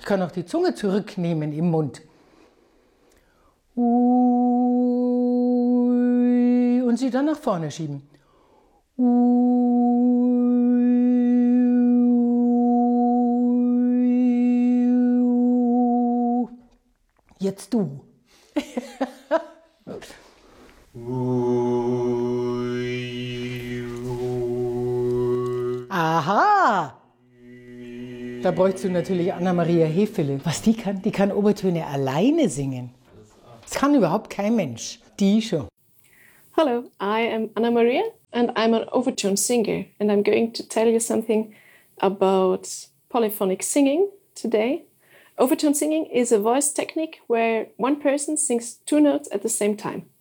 Ich kann auch die Zunge zurücknehmen im Mund. Ui, und sie dann nach vorne schieben. Ui. Jetzt du. Aha! Da bräuchst du natürlich Anna-Maria Hefele. Was die kann Obertöne alleine singen. Das kann überhaupt kein Mensch. Die schon. Hello, I am Anna-Maria and I'm an overtone singer and I'm going to tell you something about polyphonic singing today. Overtone singing is a voice technique where one person sings two notes at the same time.